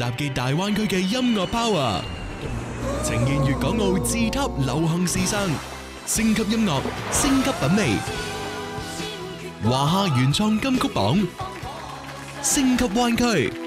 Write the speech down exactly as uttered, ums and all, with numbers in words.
集結大灣區嘅音樂 power，呈現粵港澳自級流行時尚，升級音樂，升級品味。華夏原創金曲榜，升級灣區。